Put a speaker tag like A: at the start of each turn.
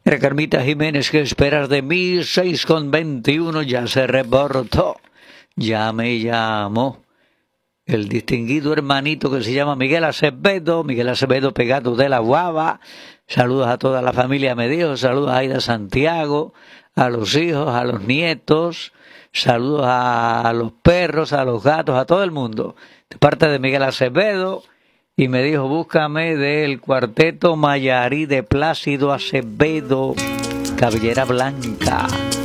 A: Carmita Jiménez, ¿qué esperas de mí? 6:21, ya se reportó. Ya me llamó el distinguido hermanito que se llama Miguel Acevedo Pegado de la Guava. Saludos a toda la familia Medío, saludos a Aida Santiago, a los hijos, a los nietos, saludos a los perros, a los gatos, a todo el mundo. De parte de Miguel Acevedo, y me dijo, búscame del cuarteto Mayarí de Plácido Acevedo, Cabellera Blanca.